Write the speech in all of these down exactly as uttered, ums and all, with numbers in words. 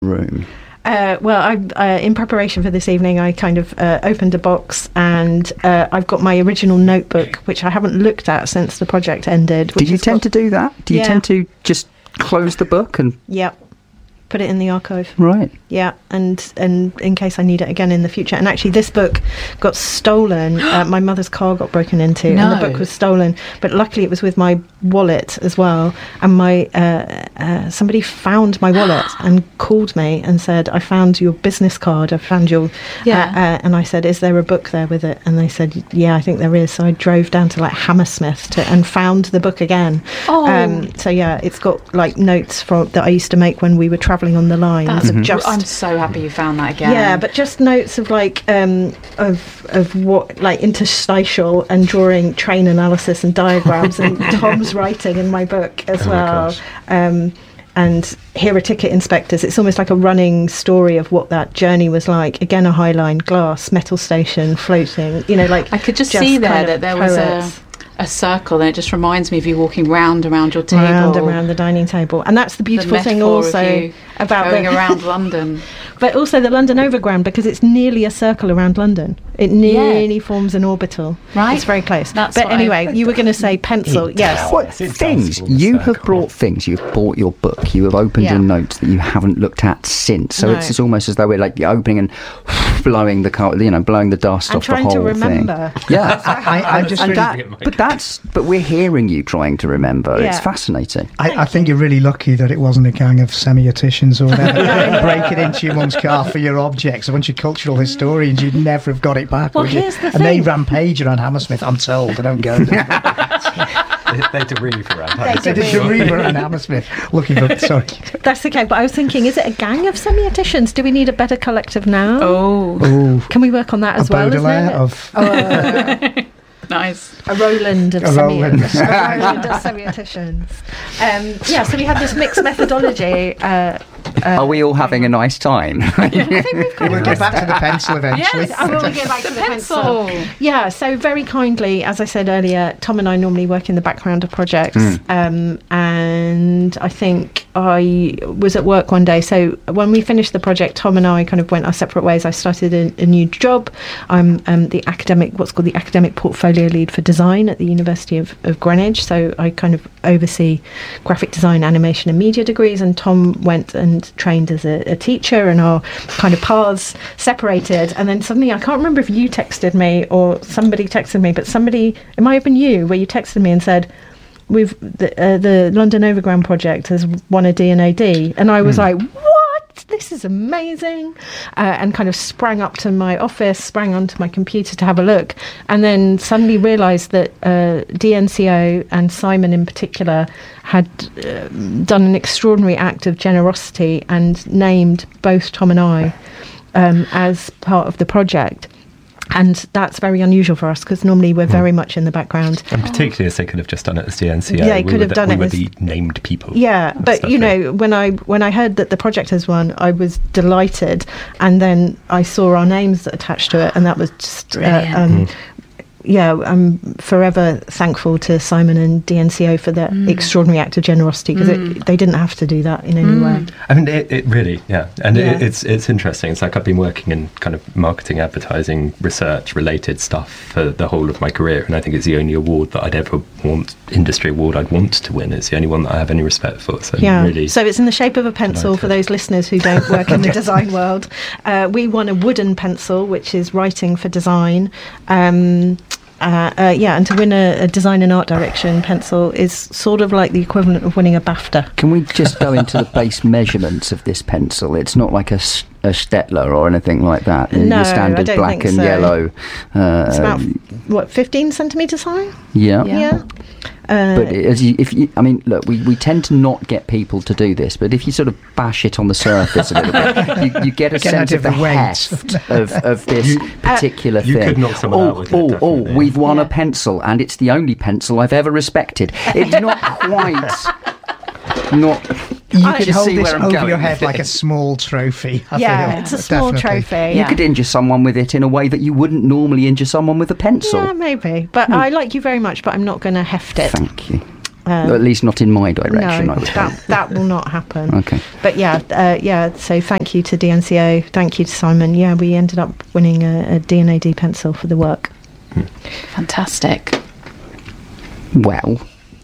room? Uh, well, I, uh, in preparation for this evening, I kind of uh, opened a box, and uh, I've got my original notebook, which I haven't looked at since the project ended. Do you tend got, to do that? Do you yeah. tend to just close the book and... Yep. Put it in the archive. Right. Yeah, and and in case I need it again in the future. And actually, this book got stolen. uh, my mother's car got broken into, no. and the book was stolen. But luckily, it was with my wallet as well. And my uh, uh, somebody found my wallet and called me and said, "I found your business card. I found your." Yeah. Uh, uh, and I said, "Is there a book there with it?" And they said, "Yeah, I think there is." So I drove down to like Hammersmith to, and found the book again. Oh. Um, so yeah, it's got like notes from that I used to make when we were travelling on the line. That's of just, I'm so happy you found that again. Yeah, but just notes of like um, of of what like interstitial and drawing train analysis and diagrams and Tom's writing in my book as oh well. Um, and here are ticket inspectors. It's almost like a running story of what that journey was like. Again, a High Line, glass, metal station, floating. You know, like I could just, just see there kind that of there was poets. a. a circle, and it just reminds me of you walking round around your table, round and around the dining table. And that's the beautiful the thing also about going the, around London, but also the London Overground, because it's nearly a circle around London. It nearly yeah. forms an orbital. Right, it's very close. That's but what anyway, I, you were going to say pencil. It yes. does. What It things? does, You circle. have brought things. You've bought your book. You have opened Yeah. your notes that you haven't looked at since. So No. it's, it's almost as though we're like opening and blowing the car, you know, blowing the dust I'm off the trying whole to remember. thing. Yeah, I, I, I'm just and really, that, but that's but we're hearing you trying to remember. Yeah. It's fascinating. I, I think you're really lucky that it wasn't a gang of semioticians or whatever breaking into your mum's car for your objects. A bunch of cultural historians, you'd never have got it back. Well, would you? here's the and they thing. rampage around Hammersmith. I'm told they don't go there. they, they derive around. They did Shariva around Hammersmith looking for. Sorry. That's okay. But I was thinking, is it a gang of semioticians? Do we need a better collective now? oh, Oh, Can we work on that as a well? Baudelaire isn't it? of. Oh, uh, nice. a Roland of A semi- Roland. a Roland of semioticians. Um, yeah, so we had this mixed methodology. Uh, uh, Are we all having a nice time? I think we've kind We'll of get back to the pencil eventually. Yes, I will get back to the the pencil. pencil. Yeah, so very kindly, as I said earlier, Tom and I normally work in the background of projects. Um, and I think I was at work one day. So when we finished the project, Tom and I kind of went our separate ways. I started a, a new job. I'm um, the academic, what's called the academic portfolio lead for design at the University of, of Greenwich. So I kind of oversee graphic design, animation and media degrees. And Tom went and trained as a, a teacher, and our kind of paths separated. And then suddenly, I can't remember if you texted me or somebody texted me, but somebody, it might have been you, where you texted me and said, we've the, uh, the London Overground project has won a D N A D. And I was like, what? This is amazing. Uh, and kind of sprang up to my office, sprang onto my computer to have a look, and then suddenly realised that uh, D N C O and Simon in particular had uh, done an extraordinary act of generosity and named both Tom and I um, as part of the project. And that's very unusual for us, because normally we're very much in the background. And particularly as they could have just done it as D N C O. Yeah, they we could were have the, done we it were as- the named people. Yeah, and but stuff, you yeah. know, when I when I heard that the project has won, I was delighted, and then I saw our names attached to it, and that was just uh, Brilliant. um, yeah, I'm forever thankful to Simon and D N C O for their extraordinary act of generosity, because they didn't have to do that in any way. I mean, it, it really, yeah. And Yeah. It, it's it's interesting. It's like I've been working in kind of marketing, advertising, research related stuff for the whole of my career. And I think it's the only award that I'd ever want, industry award I'd want to win. It's the only one that I have any respect for. So Yeah, really. so it's in the shape of a pencil for those listeners who don't work in the design world. Uh, we won a wooden pencil, which is writing for design. Um, uh, uh, yeah, and to win a, a design and art direction pencil is sort of like the equivalent of winning a BAFTA. Can we just go into the base measurements of this pencil? It's not like a, s- a Stettler or anything like that. No, Your standard I don't black think and so. yellow. Uh, It's about, what, fifteen centimetres high? yeah. Yeah. Yeah. Uh, But as you, if you, I mean, look, we, we tend to not get people to do this, but if you sort of bash it on the surface a little bit, you, you get a Get sense an of the idea of the weight. heft of, of this particular you thing. could knock someone oh, out with it, oh, oh, definitely. we've won Yeah. a pencil, and it's the only pencil I've ever respected. It's not quite. Not. You I could just hold see this where I'm over going your with head like a it. small trophy. I yeah, feel. it's a small Definitely. trophy. You Yeah. could injure someone with it in a way that you wouldn't normally injure someone with a pencil. Yeah, maybe. But I like you very much, but I'm not going to heft it. Thank you. Um, At least not in my direction, no, I would that, hope. that will not happen. Okay. But yeah, uh, yeah. So thank you to D N C O. Thank you to Simon. Yeah, we ended up winning a, a D N A D pencil for the work. Fantastic. Well,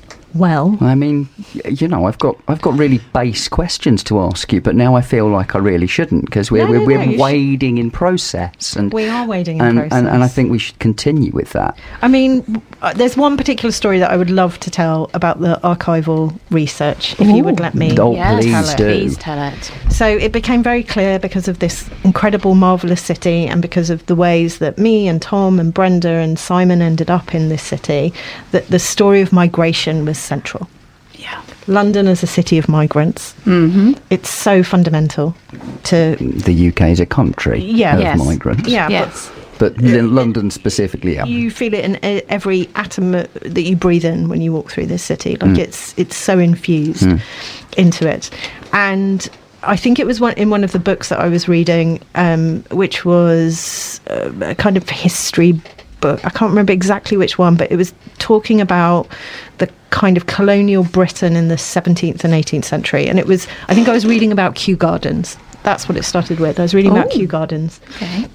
Well, I mean, y- you know, I've got I've got really base questions to ask you, but now I feel like I really shouldn't because we're No, we're, no, we're no, you should- wading in process, and we are wading in and, process. and and I think we should continue with that. I mean, w- uh, there's one particular story that I would love to tell about the archival research, if you would let me. Oh, Yes, please tell it. do. Please tell it. So it became very clear because of this incredible, marvellous city and because of the ways that me and Tom and Brenda and Simon ended up in this city, that the story of migration was central. Yeah. London is a city of migrants. Mm-hmm. It's so fundamental to... The U K is a country Yeah. of Yes. migrants, Yeah, Yes. but in London specifically, yeah. but you feel it in e- every atom uh, that you breathe in when you walk through this city. Like Mm. it's it's so infused Mm. into it. And I think it was one in one of the books that I was reading, um, which was uh, a kind of history book. I can't remember exactly which one, but it was talking about the kind of colonial Britain in the seventeenth and eighteenth century. And it was, I think I was reading about Kew Gardens. That's what it started with. I was reading about Oh. Kew Gardens. Okay.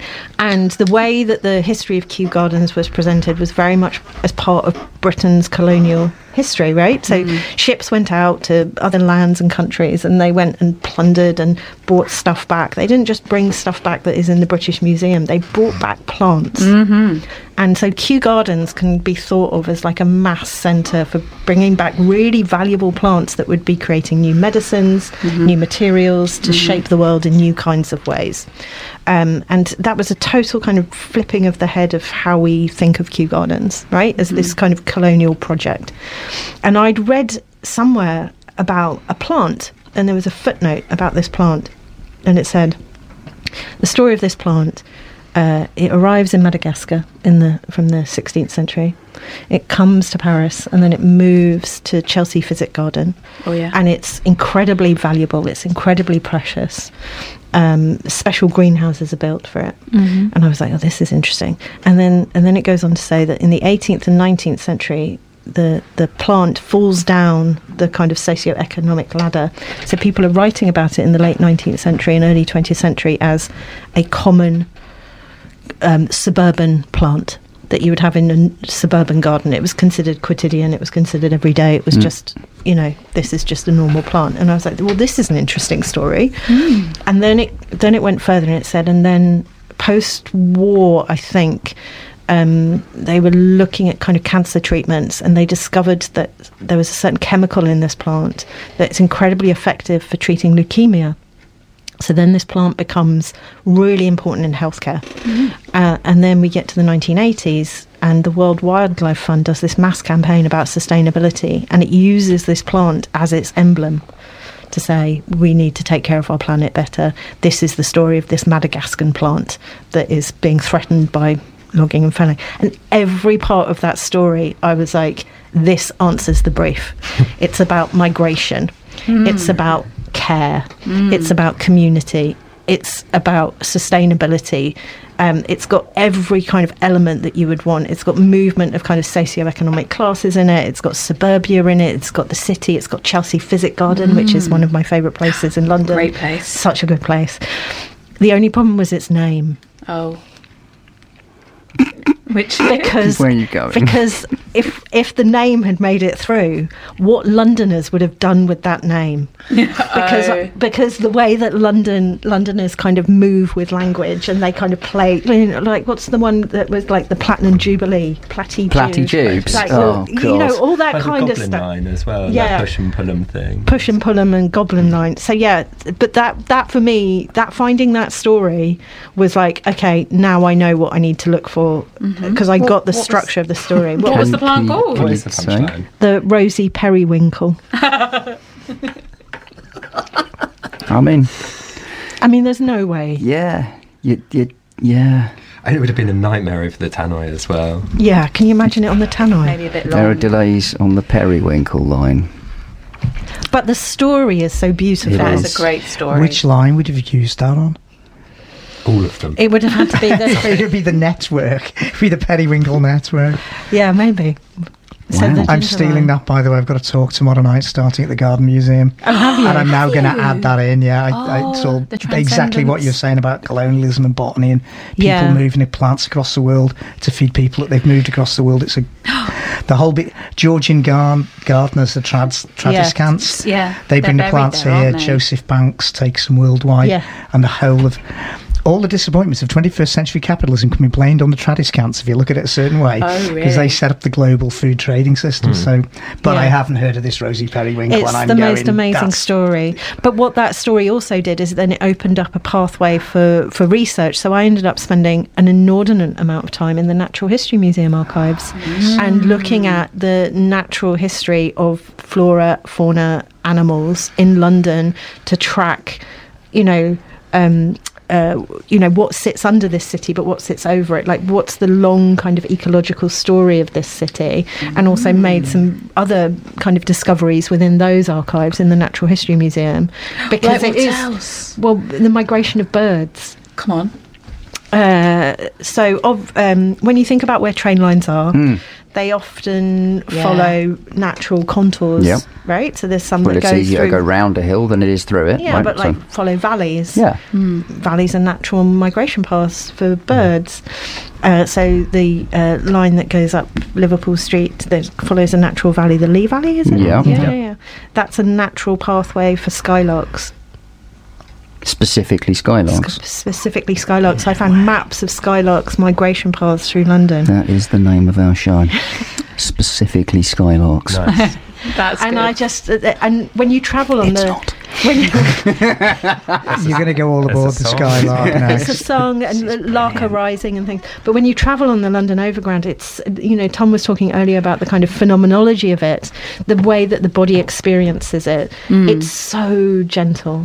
And the way that the history of Kew Gardens was presented was very much as part of Britain's colonial history, right? So ships went out to other lands and countries and they went and plundered and brought stuff back. They didn't just bring stuff back that is in the British Museum, they brought back plants. Mm-hmm. And so Kew Gardens can be thought of as like a mass centre for bringing back really valuable plants that would be creating new medicines, new materials to shape the world in new kinds of ways. Um, and that was a total kind of flipping of the head of how we think of Kew Gardens, right? As this kind of colonial project. And I'd read somewhere about a plant, and there was a footnote about this plant, and it said, the story of this plant, uh, it arrives in Madagascar in the from the sixteenth century. It comes to Paris, and then it moves to Chelsea Physic Garden. Oh, yeah. And it's incredibly valuable. It's incredibly precious. Um, special greenhouses are built for it. Mm-hmm. And I was like, oh, this is interesting. And then and then it goes on to say that in the eighteenth and nineteenth century, the the plant falls down the kind of socio-economic ladder. So people are writing about it in the late nineteenth century and early twentieth century as a common um, suburban plant that you would have in a suburban garden. It was considered quotidian, it was considered everyday, it was Mm. just, you know, this is just a normal plant. And I was like, well, this is an interesting story. And then it then it went further and it said, and then post-war, I think, um, they were looking at kind of cancer treatments, and they discovered that there was a certain chemical in this plant that's incredibly effective for treating leukemia. So then this plant becomes really important in healthcare. Uh, and then we get to the nineteen eighties, and the World Wildlife Fund does this mass campaign about sustainability, and it uses this plant as its emblem to say, we need to take care of our planet better. This is the story of this Madagascan plant that is being threatened by logging and felling. And every part of that story, I was like, this answers the brief. It's about migration. It's about care. It's about community. It's about sustainability. Um, it's got every kind of element that you would want. It's got movement of kind of socio-economic classes in it. It's got suburbia in it. It's got the city. It's got Chelsea Physic Garden, which is one of my favourite places in London. Great place. Such a good place. The only problem was its name. Oh. Which Because Where are you going? because if if the name had made it through, what Londoners would have done with that name? Because Oh. because the way that London Londoners kind of move with language and they kind of play, you know, like what's the one that was like the Platinum Jubilee, Platty Platty Jubes. like, Oh, you know, God. all that Like the kind of Goblin stuff. line as well, Yeah. that push and pull 'em thing. Push and pull 'em and goblin line. So yeah, but that that for me, that finding that story was like, okay, now I know what I need to look for because I What- got the what was- structure of the story. What What was Can- the plant can you- called? can What you is the say? punchline? the rosy periwinkle. I mean, I mean, there's no way. yeah, you, you, yeah. And it would have been a nightmare over the tannoy as well. Yeah, can you imagine it on the tannoy? maybe a bit long. There are delays on the periwinkle line. But the story is so beautiful. It That is. is a great story. Which line would you have used that on? All of them. It would have had to be It the would be the network, it would be the Periwinkle network. yeah, maybe. So Wow. the I'm ginger stealing line. that, by the way. I've got a talk tomorrow night starting at the Garden Museum. Oh, have you? And I'm now Have going to you? add that in, yeah. I, I, Oh, it's all the exactly what transcendence. you're saying about colonialism and botany and people Yeah. moving plants across the world to feed people that they've moved across the world. It's a the whole bit. Georgian gar- gardeners, the trads, Tradescants, Yeah, they they're bring the buried plants there, here. aren't they? Joseph Banks takes them worldwide. Yeah. And the whole of... All the disappointments of twenty-first century capitalism can be blamed on the Tradescants if you look at it a certain way. Oh, Because really? they set up the global food trading system. So, But I Yeah. haven't heard of this Rosie Periwinkle. It's and I'm the going, most amazing "That's story. But what that story also did is then it opened up a pathway for, for research. So I ended up spending an inordinate amount of time in the Natural History Museum archives and looking at the natural history of flora, fauna, animals in London to track, you know, um, uh, you know, what sits under this city, but what sits over it. Like, what's the long kind of ecological story of this city? And also made some other kind of discoveries within those archives in the Natural History Museum. Because Like it what is, else? well, the migration of birds. Come on. Uh, so, of um, when you think about where train lines are, Hmm. they often Yeah. follow natural contours, Yep. right? So there's some Well, that it's go easier through. to go round a hill than it is through it. Yeah, right? but So- like follow valleys. yeah. Valleys are natural migration paths for birds. Uh, so the uh, line that goes up Liverpool Street that follows a natural valley, the Lee Valley, is it? Yeah. yeah, Yeah. yeah, yeah. That's a natural pathway for skylarks. Specifically skylarks. Sc- specifically skylarks. I found maps of skylarks migration paths through London. That is the name of our show. Specifically skylarks. Nice. That's And good. I just, uh, and when you travel on It's the, not. when you, You're going to go all aboard a the song. Skylark now. it's a song and the Lark are rising and things. But when you travel on the London Overground, it's, you know, Tom was talking earlier about the kind of phenomenology of it, the way that the body experiences it. It's so gentle.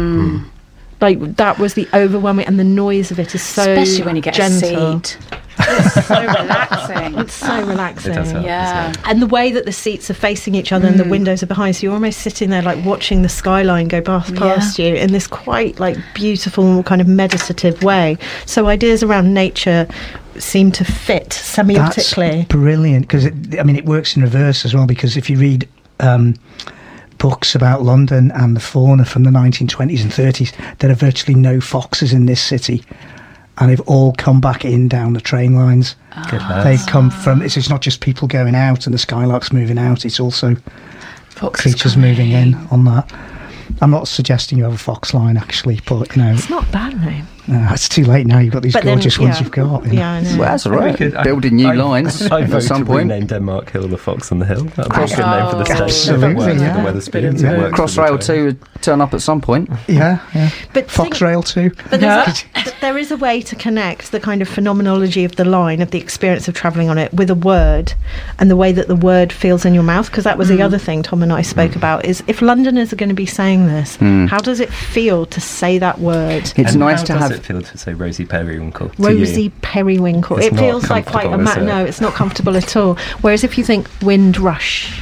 Like, that was the overwhelming, and the noise of it is so Especially when you get gentle. a seat. It's so relaxing. It's so relaxing. It does help, Yeah. doesn't it? And the way that the seats are facing each other and the windows are behind, so you're almost sitting there like watching the skyline go past, past you in this quite like beautiful kind of meditative way. So ideas around nature seem to fit semiotically. That's brilliant because I mean it works in reverse as well, because if you read um, books about London and the fauna from the nineteen twenties and thirties, there are virtually no foxes in this city, and they've all come back in down the train lines. Good lads. They've come from, it's, it's not just people going out and the skylarks moving out, it's also Fox creatures is moving in great. on that. I'm not suggesting you have a fox line actually, but you know, It's not a bad name. uh, it's too late now. You've got these But then, gorgeous ones yeah. you've got. you know. Yeah, I know. Well, that's all We right. could- I- Building new I- lines I at vote some to point. rename Denmark Hill the Fox on the Hill. That'd be a good Oh, name for the station. absolutely, If it works yeah. with the Weatherspoons, Bit of it a- works with the Crossrail train. two would turn up at some point. Yeah, yeah. But think- Foxrail too. But there's a, but there is a way to connect the kind of phenomenology of the line, of the experience of travelling on it, with a word and the way that the word feels in your mouth. Because that was the other thing Tom and I spoke about, is if Londoners are going to be saying this, how does it feel to say that word? It's And nice how to does have. it feel to say Rosie Periwinkle to Rosie you? Periwinkle. It's It not feels like quite a comfortable, ma- is it? no, it's not comfortable at all. Whereas if you think Windrush,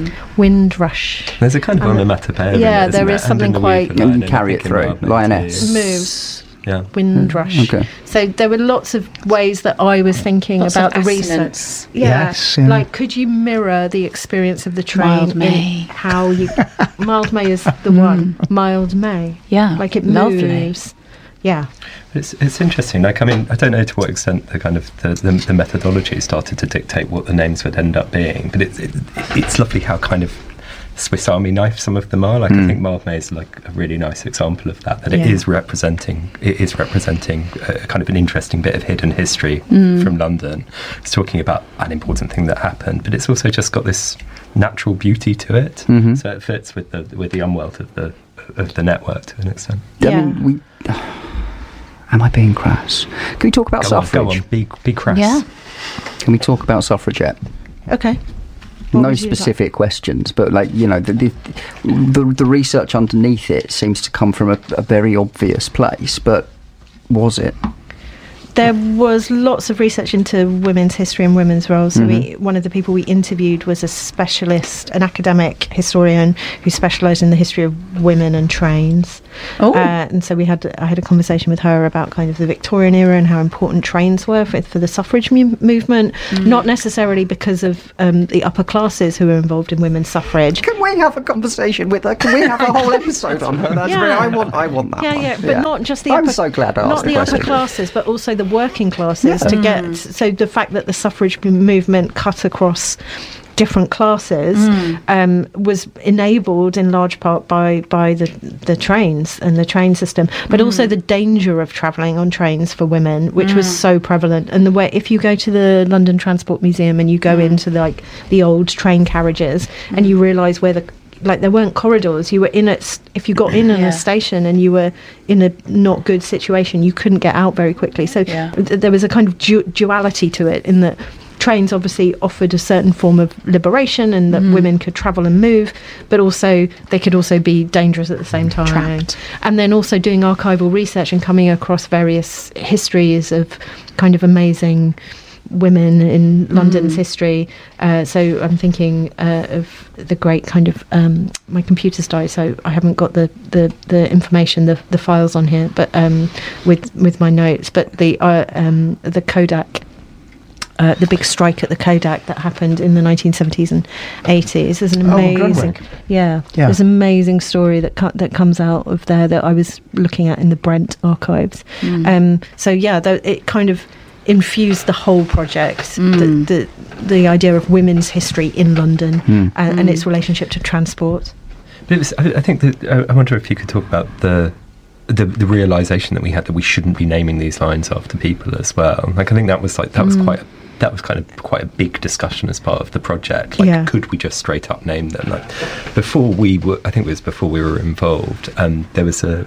Windrush There's a kind of Um, onomatopoeia. in yeah, it, there isn't is there? something And in the quite- Weaver And line, you carry it and I think through. in Lioness. too. moves. Yeah. Windrush. Okay. So there were lots of ways that I was thinking Lots about of the research. assonance. Yeah, Yes, yeah. like could you mirror the experience of the train Mild in May. how you? Mild May is the one. Mild May, Yeah. like it lovely. moves. Yeah, It's it's interesting. Like I mean, I don't know to what extent the kind of the, the, the methodology started to dictate what the names would end up being, but it's it, it's lovely how kind of Swiss Army knife some of them are. Like I think Mild May is like a really nice example of that. That it Yeah. is representing it is representing a, kind of an interesting bit of hidden history from London. It's talking about an important thing that happened, but it's also just got this natural beauty to it. Mhm. So it fits with the with the unwealth of the of the network to an extent. I Yeah. mean, we. Am I being crass? Can we talk about Go on, suffrage? go on, be be crass. Yeah. Can we talk about suffragette? okay. What No would you like? specific questions, but like you know, the the, the the research underneath it seems to come from a, a very obvious place. But was it? there was lots of research into women's history and women's roles. So Mm-hmm. we, one of the people we interviewed was a specialist, an academic historian who specialised in the history of women and trains. Oh. Uh, and so we had I had a conversation with her about kind of the Victorian era and how important trains were for, for the suffrage mu- movement, Mm. not necessarily because of um, the upper classes who were involved in women's suffrage. Can we have a conversation with her? Can we have a whole episode on her? That's Yeah. really, I want, I want that. Yeah, one. yeah, but not just the I'm upper, so glad I not asked the the upper question. classes, but also the working classes Yeah. to get. So the fact that the suffrage m- movement cut across different classes um, was enabled in large part by by the the trains and the train system, but also the danger of travelling on trains for women, which was so prevalent. And the way, if you go to the London Transport Museum and you go into the, like the old train carriages and you realise where the like there weren't corridors, you were in it. If you got in at Yeah. a station and you were in a not good situation, you couldn't get out very quickly. So Yeah. th- there was a kind of du- duality to it, in that trains obviously offered a certain form of liberation and that women could travel and move, but also they could also be dangerous at the same time. Trapped. And then also doing archival research and coming across various histories of kind of amazing women in London's history. Uh, so I'm thinking uh, of the great kind of um, my computer's died, so I haven't got the, the, the information, the, the files on here, but um, with with my notes. But the uh, um, the Kodak. Uh, the big strike at the Kodak that happened in the nineteen seventies and eighties. There's an Oh, amazing, Grundig. yeah, Yeah. there's an amazing story that co- that comes out of there that I was looking at in the Brent archives. Um, so yeah, th- it kind of infused the whole project, the, the the idea of women's history in London and, and its relationship to transport. But it was, I, I think that I I wonder if you could talk about the, the the realization that we had that we shouldn't be naming these lines after people as well. Like I think that was like that was quite a, that was kind of quite a big discussion as part of the project. Like, Yeah. could we just straight up name them? Like before we were, I think it was before we were involved. Um, there was a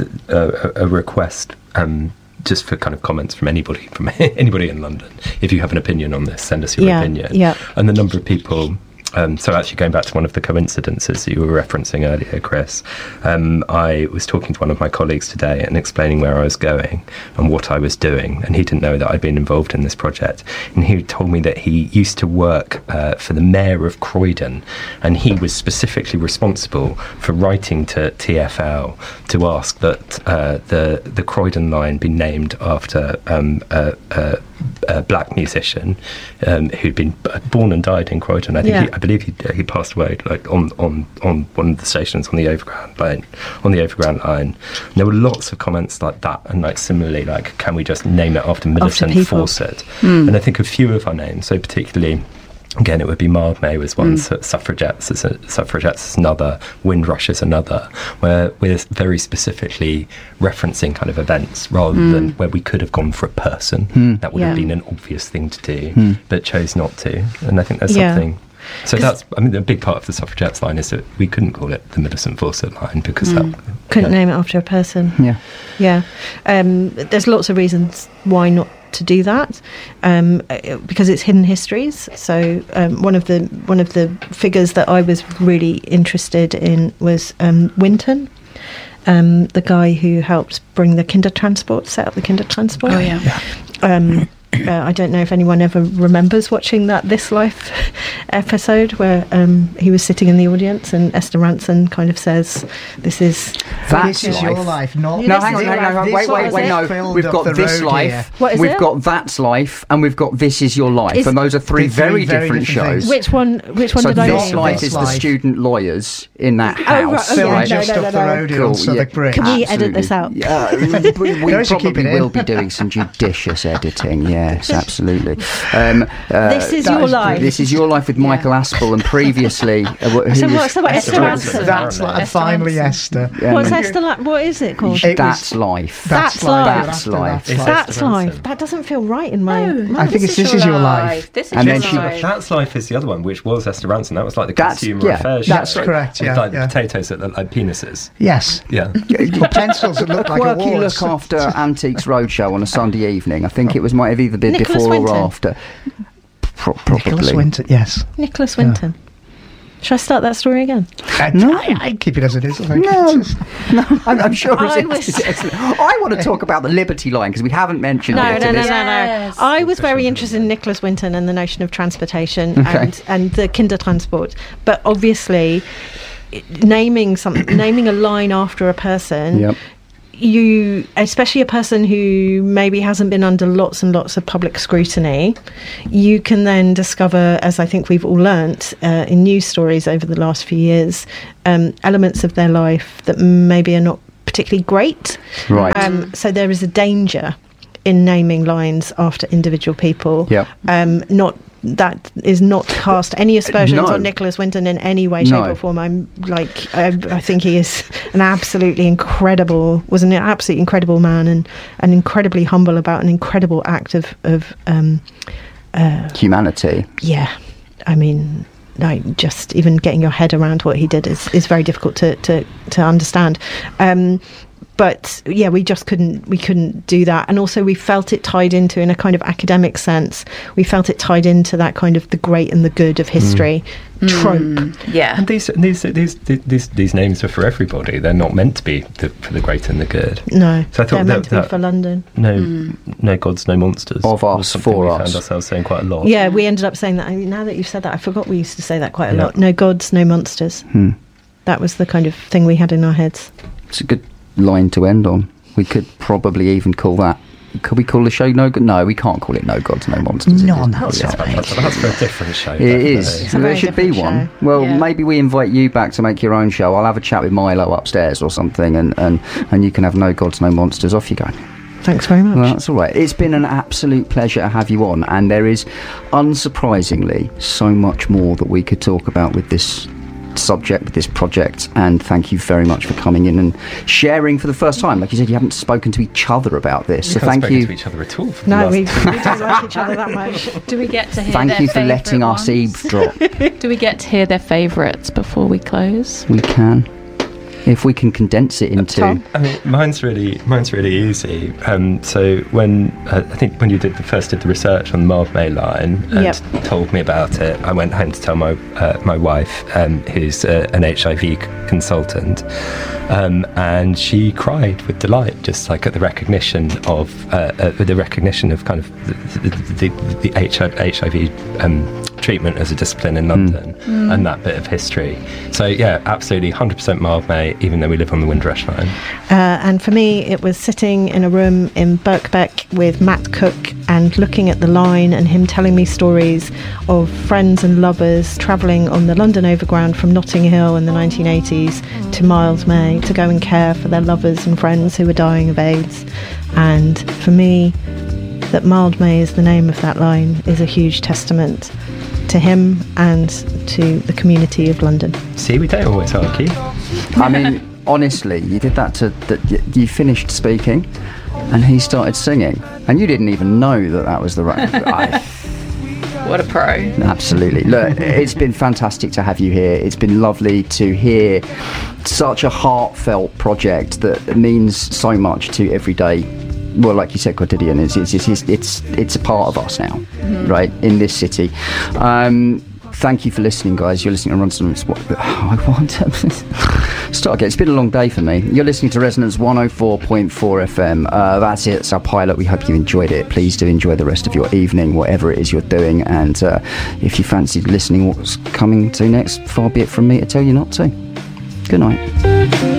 a, a request. Um, just for kind of comments from anybody, from anybody in London. If you have an opinion on this, send us your Yeah, opinion. yeah. And the number of people. Um, so actually going back to one of the coincidences that you were referencing earlier, Chris, um, I was talking to one of my colleagues today and explaining where I was going and what I was doing, and he didn't know that I'd been involved in this project. And he told me that he used to work uh, for the mayor of Croydon, and he was specifically responsible for writing to T F L to ask that uh, the the Croydon line be named after um, a, a, a black musician um, who'd been b- born and died in Croydon. I think Yeah. he, I believe he, he passed away like on, on, on one of the stations on the overground line. On the overground line, and there were lots of comments like that, and like similarly, like can we just name it after Millicent people. Fawcett? And I think a few of our names, so particularly. Again, it would be Mildmay was one, su- suffragettes is a, suffragettes is another, Windrush is another, where we're very specifically referencing kind of events rather than where we could have gone for a person. That would have Yeah. been an obvious thing to do, but chose not to. And I think there's Yeah. something. So that's, I mean, a big part of the suffragettes line is that we couldn't call it the Millicent Fawcett line because that Couldn't yeah. name it after a person. Yeah. Yeah, um, there's lots of reasons why not to do that, um, uh, because it's hidden histories. So um, one of the one of the figures that I was really interested in was um, Winton, um, the guy who helped bring the Kinder Transport, set up the Kinder Transport. Oh, yeah. Um, uh, I don't know if anyone ever remembers watching that This Life episode where um, he was sitting in the audience and Esther Ranson kind of says, "This is That's This is your life, not. Yeah, No, this hang is on, your hang on, life. wait, This wait, is wait, it. no. Filled We've up got the This road Life, here. What is we've it? got That's Life, and we've got This Is Your Life, Is- and those are three They're three very very different different shows. things. Which one? Which one So did I This name? Life This is the Life. student lawyers in that Oh, right, house, okay. Filmed right? No, just no, up no, the no. road here Cool, on Southwark yeah. Bridge. Can we edit this out? Yeah, we, we No, she keep probably it in. will be doing some judicious editing. Yes, absolutely. Um, uh, This Is that Your Life. This Is Your Life with Michael Aspel, and previously, uh, wh- who So was- what- so what, Esther Esther Ranson. Ranson? That's like Esther finally Ranson. Esther. Yeah, What's man. Esther? Li- what is it called? It That's was- Life. That's Life. That's after Life. That's It's Life. That's Esther life. Ranson. That doesn't feel right in my. No, my- I think it's This Is Your Life. This is And your then she- life. That's Life is the other one, which was Esther Ranson. That was like the That's- consumer yeah, affairs that's show. correct, With, yeah, like yeah. potatoes that look like penises. Yes. Yeah. Or pencils that look like Quirky awards. look after Antiques Roadshow on a Sunday evening. I think it was might have either been Nicholas before Winton. or after. Pro- Nicholas probably. Winton, yes. Nicholas Winton. Should I start that story again? I, No. I, I keep it as it is. I think. No, no, I'm, I'm sure I it's, was- it's excellent. I want to talk about the Liberty Line because we haven't mentioned No, it. no, in no, no, this. no. Yes. I was very interested in Nicholas Winton and the notion of transportation Okay. and, and the Kindertransport. But obviously, i- naming some, naming a line after a person, Yep. you, especially a person who maybe hasn't been under lots and lots of public scrutiny, you can then discover, as I think we've all learnt uh, in news stories over the last few years, um, elements of their life that maybe are not particularly great. Right. Um, so there is a danger in naming lines after individual people. Yep. Um, not that is not to cast any aspersions No. on Nicholas Winton in any way, shape, No. or form. I'm like, I, I think he is an absolutely incredible, was an absolutely incredible man, and an incredibly humble about an incredible act of, of um, uh, Humanity. yeah. I mean, like just even getting your head around what he did is, is very difficult to to, to understand. Um, but yeah, we just couldn't we couldn't do that, and also we felt it tied into, in a kind of academic sense, we felt it tied into that kind of the great and the good of history trope. Yeah. And these these these these these names are for everybody. They're not meant to be the, for the great and the good. No, So I thought they're meant that- to be that- for London. No, no gods, no monsters. Of was us, something for we us. found ourselves saying quite a lot. Yeah, we ended up saying that. I mean, now that you've said that, I forgot we used to say that quite a Yeah. lot. No gods, no monsters. Hmm. That was the kind of thing we had in our heads. It's a good line to end on. We could probably even call that. Could we call the show No God? No, we can't call it No Gods, No Monsters. No, It is- no, it's stop not. it. That's, that's for a different show. It is. definitely. a There very should be different one. show. Well, Yeah. maybe we invite you back to make your own show. I'll have a chat with Milo upstairs or something, and, and, and you can have No Gods, No Monsters. Off you go. Thanks very much. Well, that's all right. It's been an absolute pleasure to have you on, and there is, unsurprisingly, so much more that we could talk about with this subject, with this project. And thank you very much for coming in and sharing for the first time. Like you said, you haven't spoken to each other about this, We so haven't thank spoken you. to each other at all. for the no, last- we, we don't like each other that much. Do we get to hear Thank their you for letting favourite us ones? eavesdrop. Do we get to hear their favourites before we close? We can, if we can condense it into. Tom? I mean, mine's really, mine's really easy. Um, so when uh, I think when you did the first did the research on the Mildmay line and Yep. told me about it, I went home to tell my uh, my wife, um, who's uh, an H I V c- consultant, um, and she cried with delight, just like at the recognition of uh, uh, the recognition of kind of the, the, the, the H I V um, treatment as a discipline in London and that bit of history. So yeah, absolutely, one hundred percent Mildmay, even though we live on the Windrush line. Uh, and for me, it was sitting in a room in Birkbeck with Matt Cook and looking at the line and him telling me stories of friends and lovers travelling on the London Overground from Notting Hill in the nineteen eighties to Mildmay to go and care for their lovers and friends who were dying of AIDS. And for me, that Mildmay is the name of that line is a huge testament to him and to the community of London. See, we don't always argue. I mean, honestly, you did that to that. y- You finished speaking, and he started singing, and you didn't even know that that was the right. I, What a pro. absolutely. Look, it's been fantastic to have you here. It's been lovely to hear such a heartfelt project that means so much to everyday. Well, like you said, quotidian, it's it's it's it's, it's a part of us now, right, in this city. Um, thank you for listening, guys. You're listening to Resonance. What I want to start again. It's been a long day for me. You're listening to Resonance one oh four point four F M. Uh, that's it. It's our pilot. We hope you enjoyed it. Please do enjoy the rest of your evening, whatever it is you're doing. And uh, if you fancied listening, what's coming to next, far be it from me to tell you not to. Good night.